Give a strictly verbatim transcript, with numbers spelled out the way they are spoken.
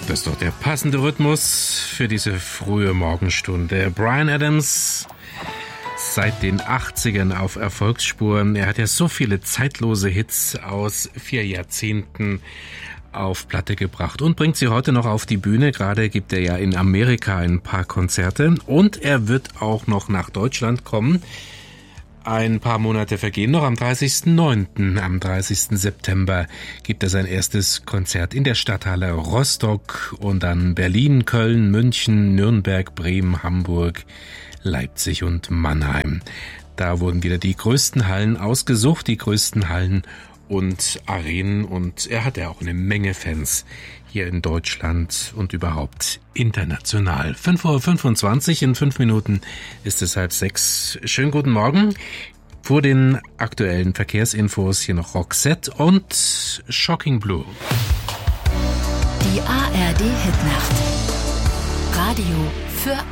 Das ist doch der passende Rhythmus für diese frühe Morgenstunde. Bryan Adams, seit den achtzigern auf Erfolgsspuren. Er hat ja so viele zeitlose Hits aus vier Jahrzehnten auf Platte gebracht und bringt sie heute noch auf die Bühne. Gerade gibt er ja in Amerika ein paar Konzerte und er wird auch noch nach Deutschland kommen. Ein paar Monate vergehen noch. Am dreißigsten neunten, am dreißigsten September gibt er sein erstes Konzert in der Stadthalle Rostock und dann Berlin, Köln, München, Nürnberg, Bremen, Hamburg, Leipzig und Mannheim. Da wurden wieder die größten Hallen ausgesucht, die größten Hallen und Arenen, und er hat ja auch eine Menge Fans hier in Deutschland und überhaupt international. fünf Uhr fünfundzwanzig, in fünf Minuten ist es halb sechs. Schönen guten Morgen. Vor den aktuellen Verkehrsinfos hier noch Roxette und Shocking Blue. Die A R D Hitnacht. Radio für